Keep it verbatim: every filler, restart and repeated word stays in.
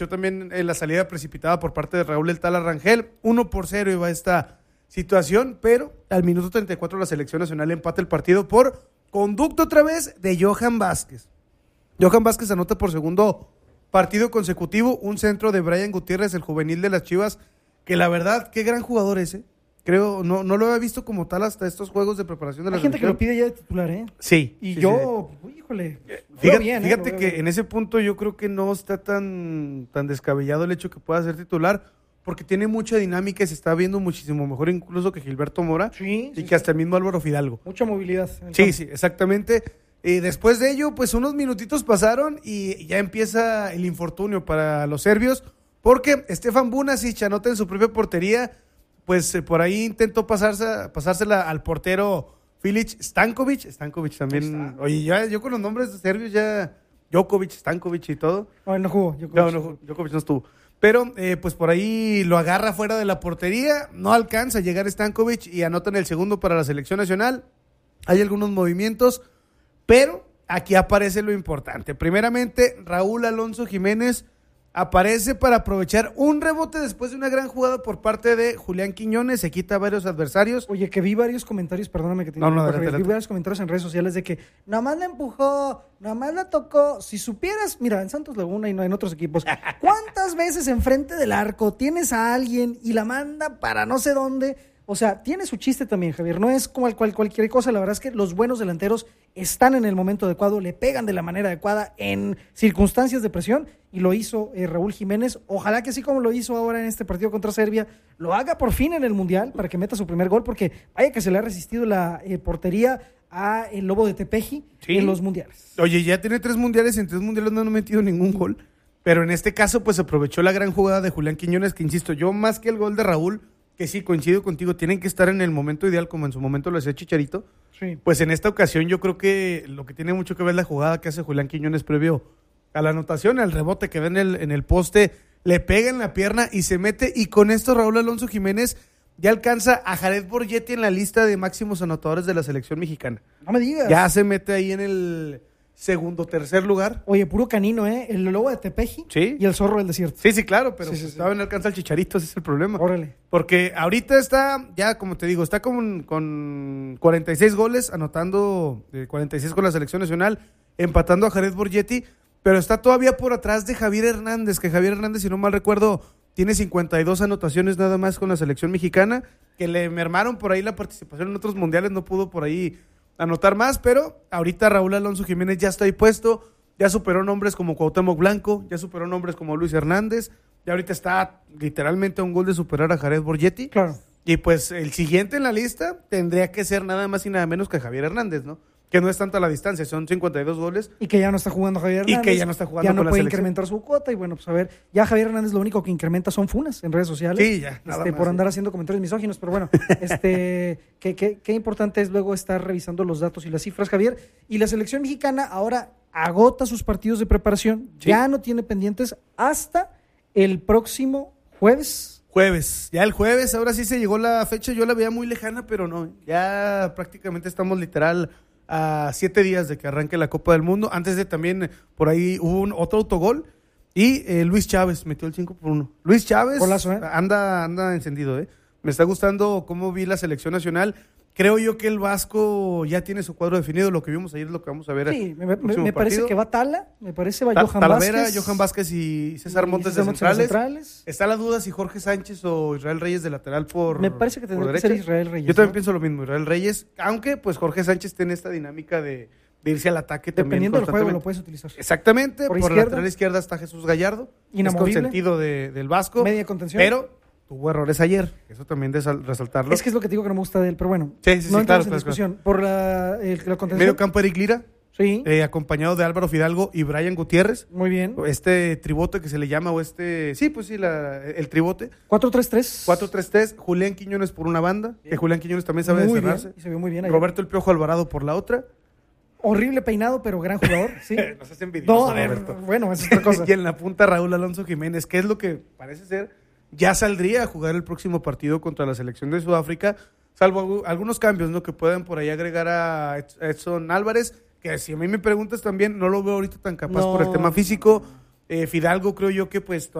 Yo también en la salida precipitada por parte de Raúl El Tala Rangel. uno por cero iba esta situación, pero al minuto treinta y cuatro la selección nacional empata el partido por conducto otra vez de Johan Vázquez. Johan Vázquez anota por segundo partido consecutivo un centro de Brian Gutiérrez, el juvenil de las Chivas, que la verdad, qué gran jugador ese. Creo, no, no lo había visto como tal hasta estos juegos de preparación de la Hay gente selección. que lo pide ya de titular, ¿eh? Sí. Y sí, yo, sí. híjole, fíjate, bien, fíjate ¿eh? que bien. en ese punto yo creo que no está tan, tan descabellado el hecho que pueda ser titular, porque tiene mucha dinámica y se está viendo muchísimo mejor incluso que Gilberto Mora Sí, y sí, que sí. hasta el mismo Álvaro Fidalgo. Mucha movilidad. en el Sí, campo. sí, exactamente. Y después de ello, pues unos minutitos pasaron y ya empieza el infortunio para los serbios, porque Stefan Bunasic anota en su propia portería, pues eh, por ahí intentó pasarse, pasársela al portero Filic Stankovic. Stankovic también. Oye, ya, yo con los nombres de serbios ya, Djokovic, Stankovic y todo. No, él no jugó. Yo No, no, Djokovic no estuvo. Pero, eh, pues por ahí lo agarra fuera de la portería, no alcanza a llegar Stankovic y anotan el segundo para la selección nacional. Hay algunos movimientos, pero aquí aparece lo importante. Primeramente, Raúl Alonso Jiménez aparece para aprovechar un rebote después de una gran jugada por parte de Julián Quiñones, se quita a varios adversarios. Oye, que vi varios comentarios, perdóname que te No, no, interrumpa, adelante, Javier, vi adelante. varios comentarios en redes sociales de que nada más la empujó, nada más la tocó. Si supieras, mira, en Santos Laguna y no en otros equipos, ¿cuántas veces enfrente del arco tienes a alguien y la manda para no sé dónde? O sea, tiene su chiste también, Javier. No es como cual, cualquier cosa. La verdad es que los buenos delanteros están en el momento adecuado, le pegan de la manera adecuada en circunstancias de presión y lo hizo eh, Raúl Jiménez. Ojalá que así como lo hizo ahora en este partido contra Serbia, lo haga por fin en el Mundial para que meta su primer gol, porque vaya que se le ha resistido la eh, portería a el Lobo de Tepeji Sí. en los Mundiales. Oye, ya tiene tres mundiales y en tres mundiales no ha metido ningún gol. Pero en este caso, pues aprovechó la gran jugada de Julián Quiñones, que insisto, yo más que el gol de Raúl, que sí, coincido contigo, tienen que estar en el momento ideal, como en su momento lo hacía Chicharito. Sí. Pues en esta ocasión yo creo que lo que tiene mucho que ver la jugada que hace Julián Quiñones previo a la anotación, al rebote que ve en el, en el poste, le pega en la pierna y se mete, y con esto Raúl Alonso Jiménez ya alcanza a Jared Borgetti en la lista de máximos anotadores de la selección mexicana. No me digas. Ya se mete ahí en el segundo, tercer lugar. Oye, puro canino, ¿eh? El Lobo de Tepeji Sí. y el Zorro del Desierto. Sí, sí, claro, pero Sí, sí, pues, sí. todavía no alcanza el Chicharito, ese es el problema. Órale. Porque ahorita está, ya como te digo, está con, con cuarenta y seis goles, anotando eh, cuarenta y seis con la selección nacional, empatando a Jared Borgetti, pero está todavía por atrás de Javier Hernández, que Javier Hernández, si no mal recuerdo, tiene cincuenta y dos anotaciones nada más con la selección mexicana, que le mermaron por ahí la participación en otros mundiales, no pudo por ahí anotar más, pero ahorita Raúl Alonso Jiménez ya está ahí puesto, ya superó nombres como Cuauhtémoc Blanco, ya superó nombres como Luis Hernández, y ahorita está literalmente a un gol de superar a Jared Borgetti. Claro. Y pues el siguiente en la lista tendría que ser nada más y nada menos que Javier Hernández, ¿no? Que no es tanta la distancia, son cincuenta y dos goles. Y que ya no está jugando Javier Y Hernández. que ya no está jugando Ya no con la puede selección. incrementar su cuota. Y bueno, pues a ver, ya Javier Hernández lo único que incrementa son funas en redes sociales. Sí, ya, nada Este, más, por sí. andar haciendo comentarios misóginos. Pero bueno, este, qué, qué, qué importante es luego estar revisando los datos y las cifras, Javier. Y la selección mexicana ahora agota sus partidos de preparación. Sí. Ya no tiene pendientes hasta el próximo jueves. Jueves, ya el jueves, ahora sí se llegó la fecha, yo la veía muy lejana, pero no, ya prácticamente estamos literal a siete días de que arranque la Copa del Mundo. Antes de también, por ahí hubo un, otro autogol y eh, Luis Chávez metió el cinco por uno. Luis Chávez Golazo, ¿eh? anda, anda encendido, ¿eh? Me está gustando cómo vi la selección nacional. Creo yo que el Vasco ya tiene su cuadro definido, lo que vimos ayer es lo que vamos a ver. Sí, el me, me- próximo me parece partido. que va Tala, me parece va Ta- Johan Talavera, Vázquez. Johan Vázquez y César y Montes César de Montes de centrales. centrales. Está la duda si Jorge Sánchez o Israel Reyes de lateral por Me parece que por tendría que ser derecha. Israel Reyes, Yo también ¿no? pienso lo mismo, Israel Reyes, aunque pues Jorge Sánchez tiene esta dinámica de, de irse al ataque también Dependiendo del juego lo constantemente. puedes utilizar. Exactamente, Por por, la izquierda. lateral izquierda está Jesús Gallardo, es Inamovible. consentido de, del Vasco, Media contención. pero tuvo errores ayer, eso también de sal- resaltarlo. Es que es lo que te digo que no me gusta de él, pero bueno. Sí, sí, sí, no entramos claro, en claro, discusión. Por la, el- la contención. Medio campo Eric Lira, Sí, eh, acompañado de Álvaro Fidalgo y Brian Gutiérrez. muy bien. Este tribote que se le llama, o este, sí, pues sí, la, el tribote. cuatro tres tres. cuatro tres tres, Julián Quiñones por una banda, que Julián Quiñones también sabe Muy encerrarse. bien. Y se vio muy bien ayer. Roberto El Piojo Alvarado por la otra. Horrible peinado, pero gran jugador. Sí. No seas envidioso, No, a ver, Roberto. bueno, es otra cosa. Y en la punta Raúl Alonso Jiménez, que es lo que parece ser, ya saldría a jugar el próximo partido contra la selección de Sudáfrica, salvo algu- algunos cambios, ¿no? Que puedan por ahí agregar a Ed- Edson Álvarez, que si a mí me preguntas también, no lo veo ahorita tan capaz No. por el tema físico. Eh, Fidalgo creo yo que pues